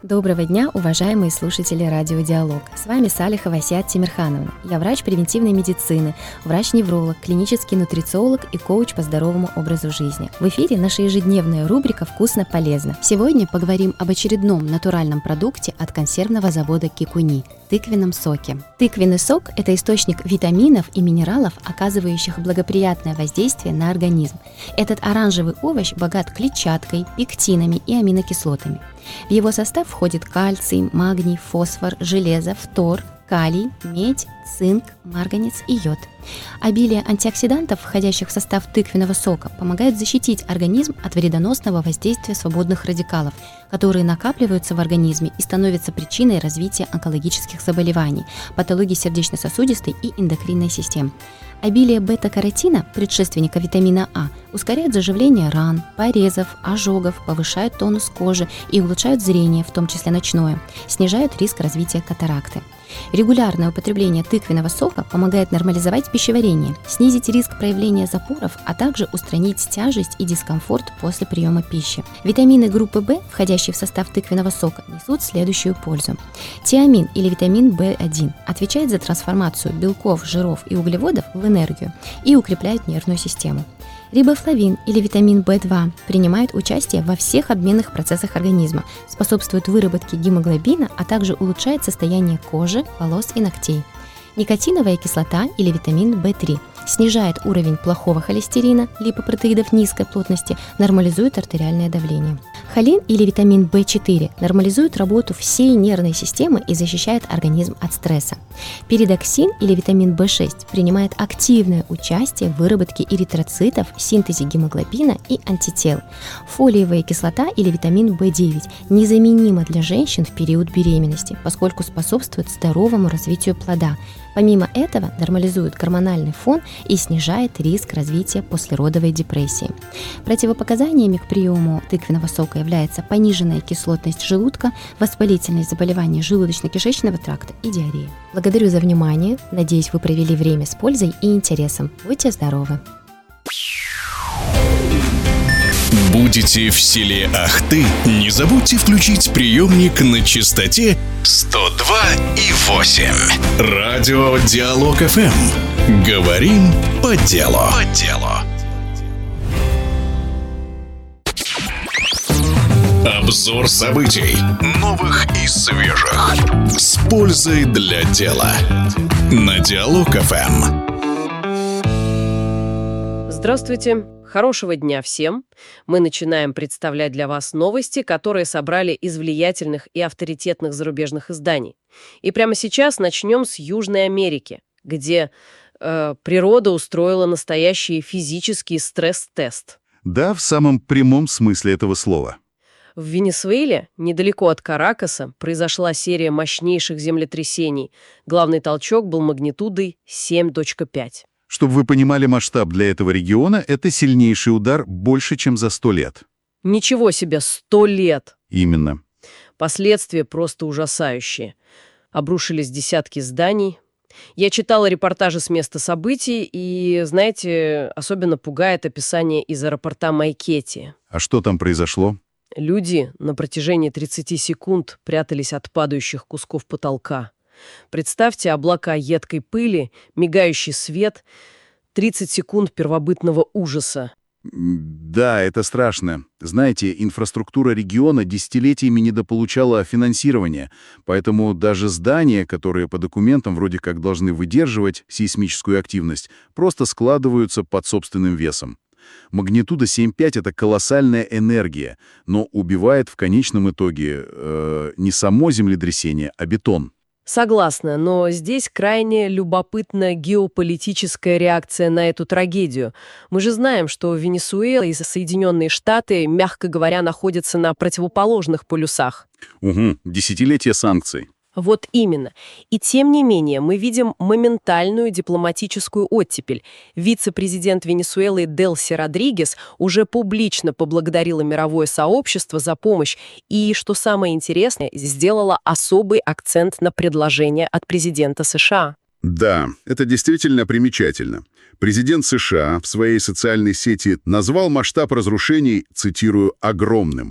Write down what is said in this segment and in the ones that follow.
Доброго дня, уважаемые слушатели Радио Диалог. С вами Салихова Асият Тимирхановна. Я врач превентивной медицины, врач-невролог, клинический нутрициолог и коуч по здоровому образу жизни. В эфире наша ежедневная рубрика «Вкусно-полезно». Сегодня поговорим об очередном натуральном продукте от консервного завода Кикуни – тыквенном соке. Тыквенный сок – это источник витаминов и минералов, оказывающих благоприятное воздействие на организм. Этот оранжевый овощ богат клетчаткой, пектинами и аминокислотами. В его состав входит кальций, магний, фосфор, железо, фтор, калий, медь, цинк, марганец и йод. Обилие антиоксидантов, входящих в состав тыквенного сока, помогает защитить организм от вредоносного воздействия свободных радикалов, которые накапливаются в организме и становятся причиной развития онкологических заболеваний, патологий сердечно-сосудистой и эндокринной систем. Обилие бета-каротина, предшественника витамина А, ускоряет заживление ран, порезов, ожогов, повышает тонус кожи и улучшает зрение, в том числе ночное, снижает риск развития катаракты. Регулярное употребление тыквенного сока помогает нормализовать пищеварение, снизить риск проявления запоров, а также устранить тяжесть и дискомфорт после приема пищи. Витамины группы В, входящие в состав тыквенного сока, несут следующую пользу. Тиамин или витамин В1 отвечает за трансформацию белков, жиров и углеводов в энергию и укрепляет нервную систему. Рибофлавин или витамин В2 принимает участие во всех обменных процессах организма, способствует выработке гемоглобина, а также улучшает состояние кожи, волос и ногтей. Никотиновая кислота или витамин В3 снижает уровень плохого холестерина, липопротеидов низкой плотности, нормализует артериальное давление. Холин или витамин В4 нормализует работу всей нервной системы и защищает организм от стресса. Пиридоксин или витамин В6 принимает активное участие в выработке эритроцитов, синтезе гемоглобина и антител. Фолиевая кислота или витамин В9 незаменима для женщин в период беременности, поскольку способствует здоровому развитию плода. Помимо этого, нормализует гормональный фон и снижает риск развития послеродовой депрессии. Противопоказаниями к приему тыквенного сока является пониженная кислотность желудка, воспалительные заболевания желудочно-кишечного тракта и диарея. Благодарю за внимание. Надеюсь, вы провели время с пользой и интересом. Будьте здоровы! Будете в селе Ахты? Не забудьте включить приемник на частоте 102,8. Радио Диалог ФМ. Говорим по делу. Обзор событий. Новых и свежих. С пользой для дела. На Диалог ФМ. Здравствуйте. Хорошего дня всем! Мы начинаем представлять для вас новости, которые собрали из влиятельных и авторитетных зарубежных изданий. И прямо сейчас начнем с Южной Америки, где природа устроила настоящий физический стресс-тест. Да, в самом прямом смысле этого слова. В Венесуэле, недалеко от Каракаса, произошла серия мощнейших землетрясений. Главный толчок был магнитудой 7,5. Чтобы вы понимали масштаб для этого региона, это сильнейший удар больше, чем за 100 лет. Ничего себе, 100 лет! Именно. Последствия просто ужасающие. Обрушились десятки зданий. Я читала репортажи с места событий, и, знаете, особенно пугает описание из аэропорта Майкети. А что там произошло? Люди на протяжении 30 секунд прятались от падающих кусков потолка. Представьте облака едкой пыли, мигающий свет, 30 секунд первобытного ужаса. Да, это страшно. Знаете, инфраструктура региона десятилетиями недополучала финансирования, поэтому даже здания, которые по документам вроде как должны выдерживать сейсмическую активность, просто складываются под собственным весом. Магнитуда 7,5 — это колоссальная энергия, но убивает в конечном итоге не само землетрясение, а бетон. Согласна, но здесь крайне любопытна геополитическая реакция на эту трагедию. Мы же знаем, что Венесуэла и Соединенные Штаты, мягко говоря, находятся на противоположных полюсах. Угу, десятилетия санкций. Вот именно. И тем не менее, мы видим моментальную дипломатическую оттепель. Вице-президент Венесуэлы Делси Родригес уже публично поблагодарила мировое сообщество за помощь и, что самое интересное, сделала особый акцент на предложение от президента США. Да, это действительно примечательно. Президент США в своей социальной сети назвал масштаб разрушений, цитирую, «огромным».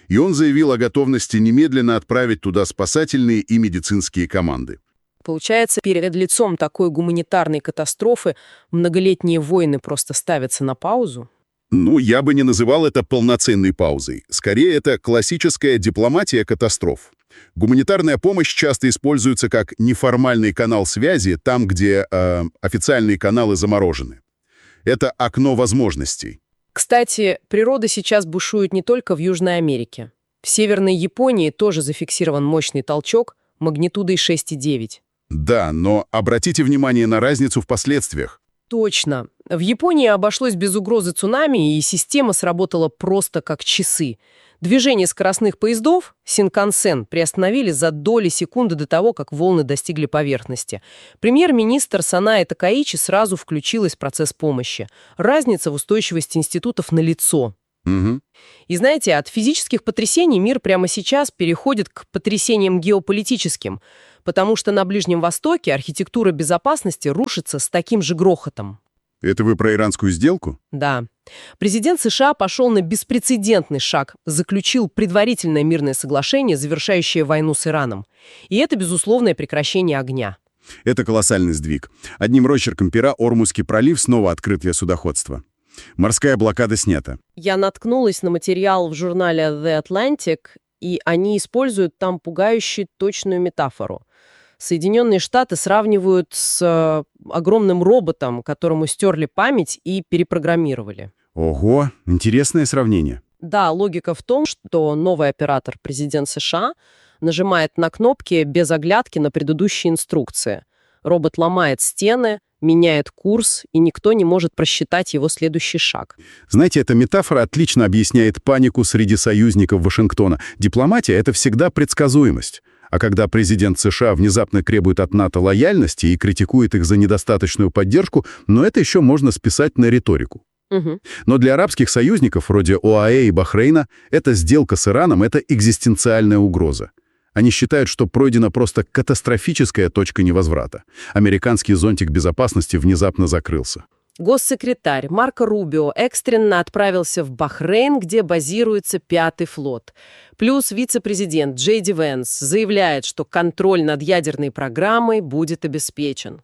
И он заявил о готовности немедленно отправить туда спасательные и медицинские команды. Получается, перед лицом такой гуманитарной катастрофы многолетние войны просто ставятся на паузу? Ну, я бы не называл это полноценной паузой. Скорее, это классическая дипломатия катастроф. Гуманитарная помощь часто используется как неформальный канал связи там, где официальные каналы заморожены. Это окно возможностей. Кстати, природа сейчас бушует не только в Южной Америке. В Северной Японии тоже зафиксирован мощный толчок магнитудой 6,9. Да, но обратите внимание на разницу в последствиях. Точно. В Японии обошлось без угрозы цунами, и система сработала просто как часы. Движение скоростных поездов Синкансен приостановили за доли секунды до того, как волны достигли поверхности. Премьер-министр Санаэ Такаичи сразу включилась в процесс помощи. Разница в устойчивости институтов налицо. Угу. И знаете, от физических потрясений мир прямо сейчас переходит к потрясениям геополитическим, потому что на Ближнем Востоке архитектура безопасности рушится с таким же грохотом. Это вы про иранскую сделку? Да. Президент США пошел на беспрецедентный шаг, заключил предварительное мирное соглашение, завершающее войну с Ираном. И это безусловное прекращение огня. Это колоссальный сдвиг. Одним росчерком пера Ормузский пролив снова открыт для судоходства. Морская блокада снята. Я наткнулась на материал в журнале The Atlantic, и они используют там пугающую точную метафору. Соединенные Штаты сравнивают с огромным роботом, которому стерли память и перепрограммировали. Ого, интересное сравнение. Да, логика в том, что новый оператор, президент США, нажимает на кнопки без оглядки на предыдущие инструкции. Робот ломает стены, меняет курс, и никто не может просчитать его следующий шаг. Знаете, эта метафора отлично объясняет панику среди союзников Вашингтона. Дипломатия — это всегда предсказуемость. А когда президент США внезапно требует от НАТО лояльности и критикует их за недостаточную поддержку, но это еще можно списать на риторику. Угу. Но для арабских союзников, вроде ОАЭ и Бахрейна, эта сделка с Ираном — это экзистенциальная угроза. Они считают, что пройдена просто катастрофическая точка невозврата. Американский зонтик безопасности внезапно закрылся. Госсекретарь Марко Рубио экстренно отправился в Бахрейн, где базируется 5-й флот. Плюс вице-президент Джей Ди Венс заявляет, что контроль над ядерной программой будет обеспечен.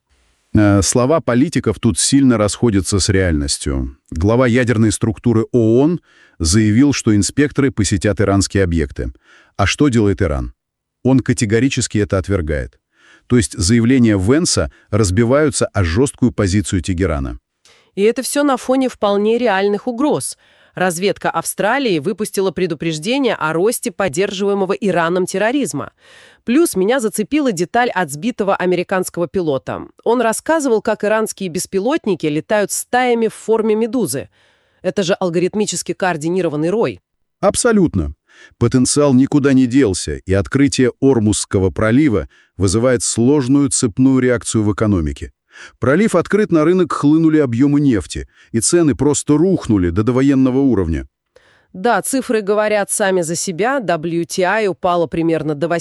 Слова политиков тут сильно расходятся с реальностью. Глава ядерной структуры ООН заявил, что инспекторы посетят иранские объекты. А что делает Иран? Он категорически это отвергает. То есть заявления Венса разбиваются о жесткую позицию Тегерана. И это все на фоне вполне реальных угроз. Разведка Австралии выпустила предупреждение о росте поддерживаемого Ираном терроризма. Плюс меня зацепила деталь от сбитого американского пилота. Он рассказывал, как иранские беспилотники летают стаями в форме медузы. Это же алгоритмически координированный рой. Абсолютно. Потенциал никуда не делся, и открытие Ормузского пролива вызывает сложную цепную реакцию в экономике. Пролив открыт, на рынок хлынули объемы нефти, и цены просто рухнули до довоенного уровня. Да, цифры говорят сами за себя. WTI упала примерно до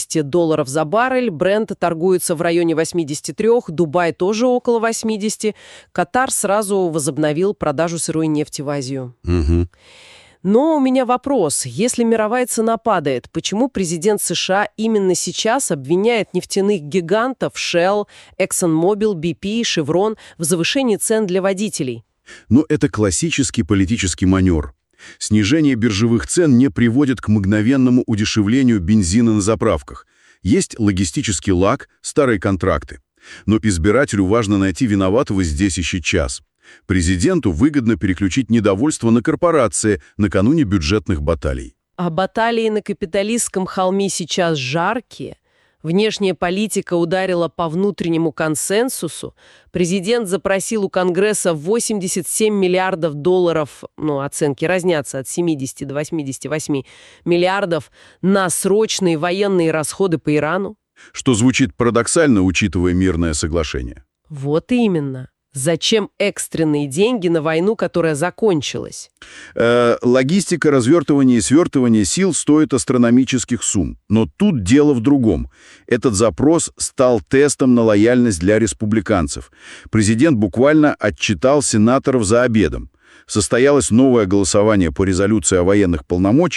$80 за баррель, Brent торгуется в районе 83, Дубай тоже около 80. Катар сразу возобновил продажу сырой нефти в Азию. Угу. Но у меня вопрос. Если мировая цена падает, почему президент США именно сейчас обвиняет нефтяных гигантов Shell, ExxonMobil, BP, Chevron в завышении цен для водителей? Но это классический политический маневр. Снижение биржевых цен не приводит к мгновенному удешевлению бензина на заправках. Есть логистический лаг, старые контракты. Но избирателю важно найти виноватого здесь и сейчас. Президенту выгодно переключить недовольство на корпорации накануне бюджетных баталий. А баталии на капиталистском холме сейчас жаркие. Внешняя политика ударила по внутреннему консенсусу. Президент запросил у Конгресса 87 миллиардов долларов, оценки разнятся от 70 до 88 миллиардов, на срочные военные расходы по Ирану. Что звучит парадоксально, учитывая мирное соглашение. Вот именно. Зачем экстренные деньги на войну, которая закончилась? Логистика развертывания и свертывания сил стоит астрономических сумм. Но тут дело в другом. Этот запрос стал тестом на лояльность для республиканцев. Президент буквально отчитал сенаторов за обедом. Состоялось новое голосование по резолюции о военных полномочиях.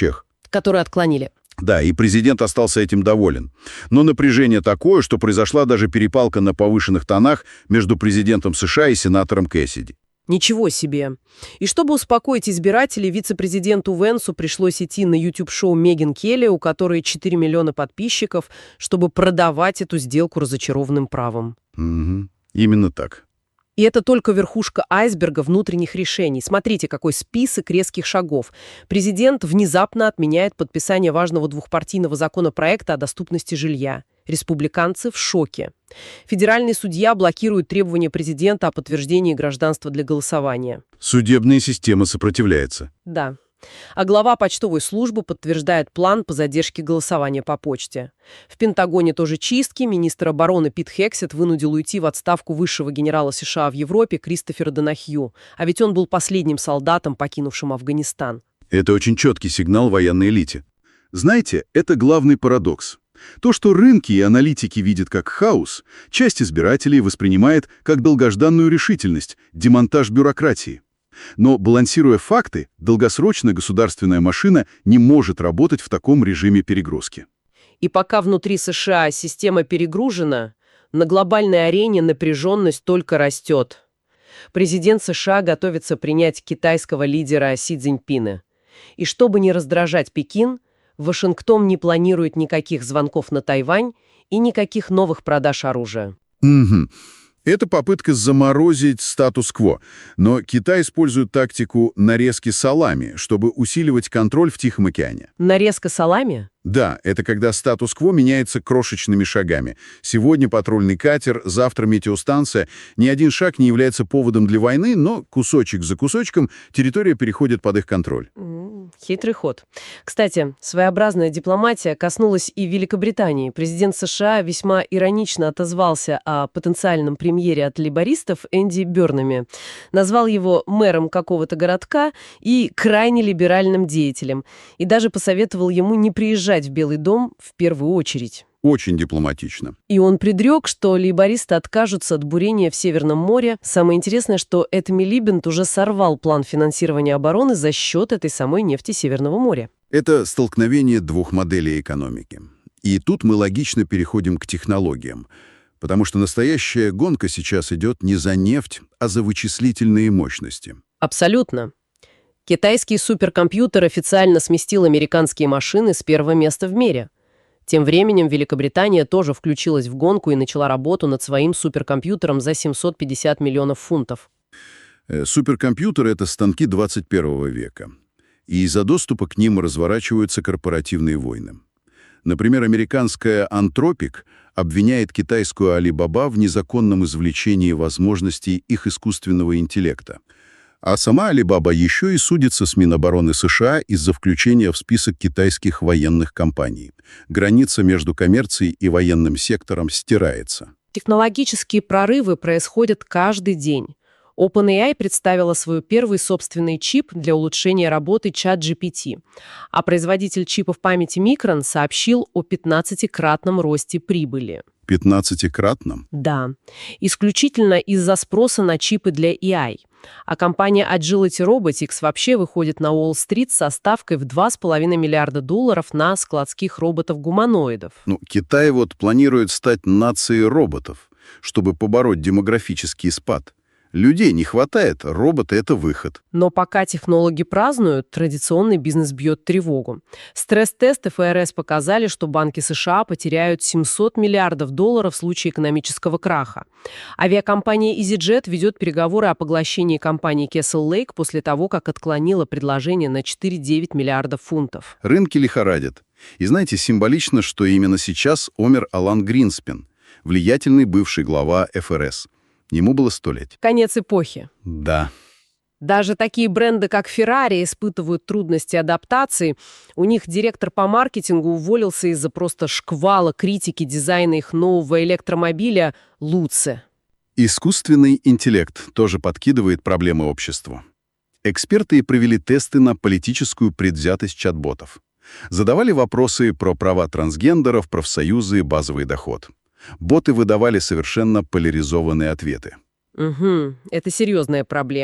Который отклонили. Да, и президент остался этим доволен. Но напряжение такое, что произошла даже перепалка на повышенных тонах между президентом США и сенатором Кэссиди. Ничего себе. И чтобы успокоить избирателей, вице-президенту Венсу пришлось идти на YouTube-шоу Меган Келли, у которой 4 миллиона подписчиков, чтобы продавать эту сделку разочарованным правом. Угу. Именно так. И это только верхушка айсберга внутренних решений. Смотрите, какой список резких шагов. Президент внезапно отменяет подписание важного двухпартийного законопроекта о доступности жилья. Республиканцы в шоке. Федеральный судья блокирует требования президента о подтверждении гражданства для голосования. Судебная система сопротивляется. Да. А глава почтовой службы подтверждает план по задержке голосования по почте. В Пентагоне тоже чистки. Министр обороны Пит Хексет вынудил уйти в отставку высшего генерала США в Европе Кристофера Донахью. А ведь он был последним солдатом, покинувшим Афганистан. Это очень четкий сигнал военной элите. Знаете, это главный парадокс. То, что рынки и аналитики видят как хаос, часть избирателей воспринимает как долгожданную решительность, демонтаж бюрократии. Но, балансируя факты, долгосрочная государственная машина не может работать в таком режиме перегрузки. И пока внутри США система перегружена, на глобальной арене напряженность только растет. Президент США готовится принять китайского лидера Си Цзиньпина. И чтобы не раздражать Пекин, Вашингтон не планирует никаких звонков на Тайвань и никаких новых продаж оружия. Угу. Это попытка заморозить статус-кво. Но Китай использует тактику нарезки салами, чтобы усиливать контроль в Тихом океане. Нарезка салами? Да, это когда статус-кво меняется крошечными шагами. Сегодня патрульный катер, завтра метеостанция. Ни один шаг не является поводом для войны, но кусочек за кусочком территория переходит под их контроль. Хитрый ход. Кстати, своеобразная дипломатия коснулась и Великобритании. Президент США весьма иронично отозвался о потенциальном премьере от лейбористов Энди Бёрнами. Назвал его мэром какого-то городка и крайне либеральным деятелем. И даже посоветовал ему не приезжать в Белый дом в первую очередь. Очень дипломатично. И он предрек, что лейбористы откажутся от бурения в Северном море. Самое интересное, что Эд Милибанд уже сорвал план финансирования обороны за счет этой самой нефти Северного моря. Это столкновение двух моделей экономики. И тут мы логично переходим к технологиям. Потому что настоящая гонка сейчас идет не за нефть, а за вычислительные мощности. Абсолютно. Китайский суперкомпьютер официально сместил американские машины с первого места в мире. Тем временем Великобритания тоже включилась в гонку и начала работу над своим суперкомпьютером за 750 миллионов фунтов. Суперкомпьютеры — это станки 21 века. И из-за доступа к ним разворачиваются корпоративные войны. Например, американская Anthropic обвиняет китайскую Alibaba в незаконном извлечении возможностей их искусственного интеллекта. А сама Alibaba еще и судится с Минобороны США из-за включения в список китайских военных компаний. Граница между коммерцией и военным сектором стирается. Технологические прорывы происходят каждый день. OpenAI представила свой первый собственный чип для улучшения работы ChatGPT, а производитель чипов памяти Micron сообщил о 15-кратном росте прибыли. 15-кратном? Да. Исключительно из-за спроса на чипы для AI. А компания Agility Robotics вообще выходит на Уолл-стрит со ставкой в $2,5 миллиарда на складских роботов-гуманоидов. Китай планирует стать нацией роботов, чтобы побороть демографический спад. Людей не хватает, роботы — это выход. Но пока технологи празднуют, традиционный бизнес бьет тревогу. Стресс-тесты ФРС показали, что банки США потеряют $700 миллиардов в случае экономического краха. Авиакомпания EasyJet ведет переговоры о поглощении компании Castle Lake после того, как отклонила предложение на 4,9 миллиардов фунтов. Рынки лихорадят. И знаете, символично, что именно сейчас умер Алан Гринспен, влиятельный бывший глава ФРС. Ему было 100 лет. Конец эпохи. Да. Даже такие бренды, как Ferrari, испытывают трудности адаптации. У них директор по маркетингу уволился из-за просто шквала критики дизайна их нового электромобиля Луце. Искусственный интеллект тоже подкидывает проблемы обществу. Эксперты провели тесты на политическую предвзятость чат-ботов. Задавали вопросы про права трансгендеров, профсоюзы и базовый доход. Боты выдавали совершенно поляризованные ответы. Угу, это серьезная проблема.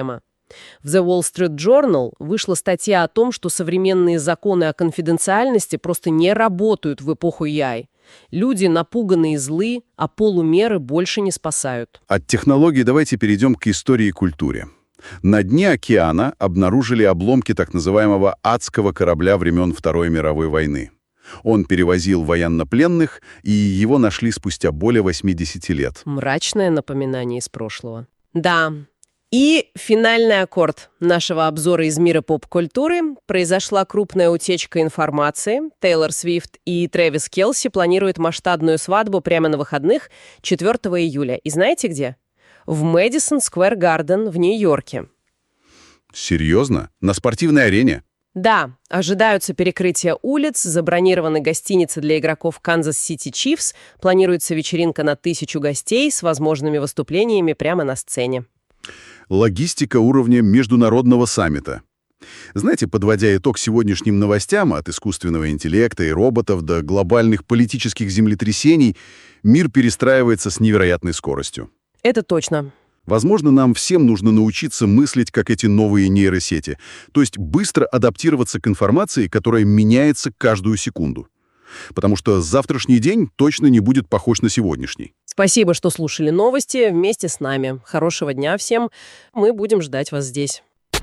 В The Wall Street Journal вышла статья о том, что современные законы о конфиденциальности просто не работают в эпоху AI. Люди напуганы и злы, а полумеры больше не спасают. От технологий давайте перейдем к истории и культуре. На дне океана обнаружили обломки так называемого адского корабля времен Второй мировой войны. Он перевозил военнопленных, и его нашли спустя более 80 лет. Мрачное напоминание из прошлого. Да. И финальный аккорд нашего обзора из мира поп-культуры. Произошла крупная утечка информации. Тейлор Свифт и Трэвис Келси планируют масштабную свадьбу прямо на выходных 4 июля. И знаете где? В Мэдисон Сквер Гарден в Нью-Йорке. Серьезно? На спортивной арене? Да, ожидаются перекрытия улиц, забронированы гостиницы для игроков Канзас-Сити Чифс, планируется вечеринка на 1000 гостей с возможными выступлениями прямо на сцене. Логистика уровня международного саммита. Знаете, подводя итог сегодняшним новостям от искусственного интеллекта и роботов до глобальных политических землетрясений, мир перестраивается с невероятной скоростью. Это точно. Возможно, нам всем нужно научиться мыслить, как эти новые нейросети, то есть быстро адаптироваться к информации, которая меняется каждую секунду. Потому что завтрашний день точно не будет похож на сегодняшний. Спасибо, что слушали новости вместе с нами. Хорошего дня всем. Мы будем ждать вас здесь.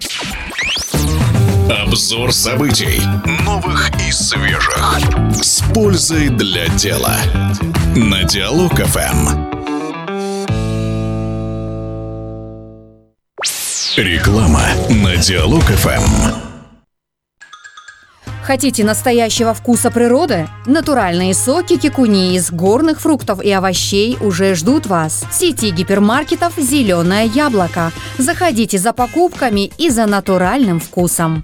Обзор событий. Новых и свежих. С пользой для дела. На Диалог ФМ. Реклама на Диалог ФМ. Хотите настоящего вкуса природы? Натуральные соки кикуни из горных фруктов и овощей уже ждут вас. В сети гипермаркетов «Зеленое яблоко». Заходите за покупками и за натуральным вкусом.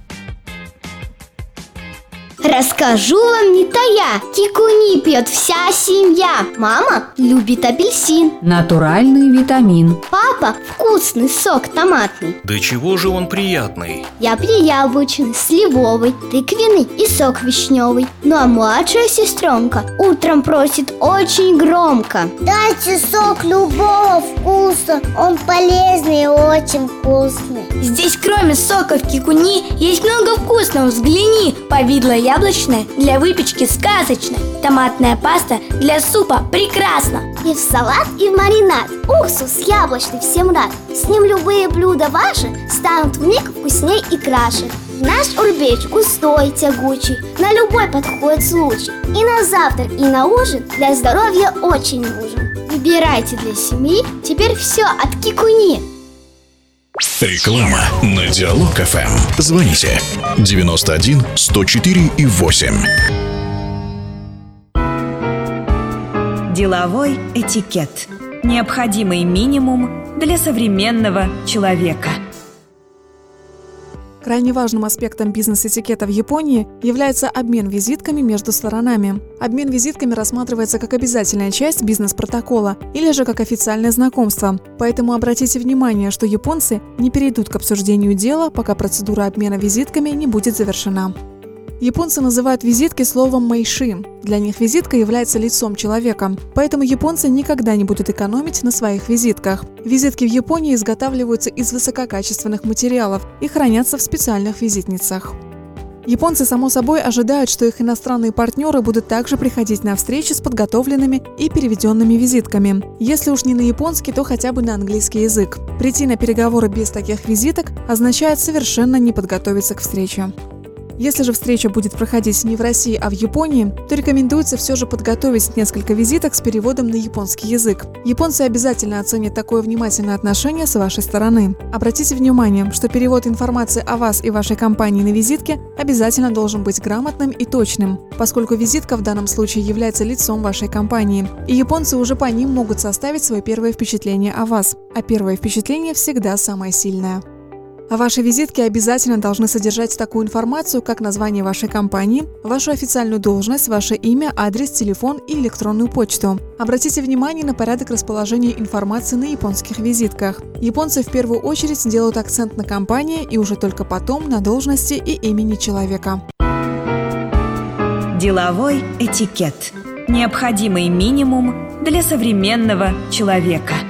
Расскажу вам не тая, кикуни пьет вся семья. Мама любит апельсин. Натуральный витамин. Папа вкусный сок томатный. Да чего же он приятный? Я яблочный, сливовый, тыквенный и сок вишневый. Ну а младшая сестренка утром просит очень громко: дайте сок любого вкуса, он полезный и очень вкусный. Здесь кроме соков кикуни есть много вкусного, взгляни. Повидло яблочное для выпечки сказочно. Томатная паста для супа прекрасно. И в салат, и в маринад. Уксус яблочный всем рад. С ним любые блюда ваши станут вмиг вкусней и краше. Наш урбеч густой, тягучий, на любой подходит случай. И на завтрак, и на ужин для здоровья очень нужен. Выбирайте для семьи теперь все от кикуни. Реклама на Диалог ФМ. Звоните 91 104 и 8. Деловой этикет. Необходимый минимум для современного человека. Крайне важным аспектом бизнес-этикета в Японии является обмен визитками между сторонами. Обмен визитками рассматривается как обязательная часть бизнес-протокола или же как официальное знакомство. Поэтому обратите внимание, что японцы не перейдут к обсуждению дела, пока процедура обмена визитками не будет завершена. Японцы называют визитки словом «мэйши». Для них визитка является лицом человека, поэтому японцы никогда не будут экономить на своих визитках. Визитки в Японии изготавливаются из высококачественных материалов и хранятся в специальных визитницах. Японцы, само собой, ожидают, что их иностранные партнеры будут также приходить на встречи с подготовленными и переведенными визитками. Если уж не на японский, то хотя бы на английский язык. Прийти на переговоры без таких визиток означает совершенно не подготовиться к встрече. Если же встреча будет проходить не в России, а в Японии, то рекомендуется все же подготовить несколько визиток с переводом на японский язык. Японцы обязательно оценят такое внимательное отношение с вашей стороны. Обратите внимание, что перевод информации о вас и вашей компании на визитке обязательно должен быть грамотным и точным, поскольку визитка в данном случае является лицом вашей компании. И японцы уже по ним могут составить свое первое впечатление о вас. А первое впечатление всегда самое сильное. А ваши визитки обязательно должны содержать такую информацию, как название вашей компании, вашу официальную должность, ваше имя, адрес, телефон и электронную почту. Обратите внимание на порядок расположения информации на японских визитках. Японцы в первую очередь делают акцент на компании и уже только потом на должности и имени человека. Деловой этикет. Необходимый минимум для современного человека.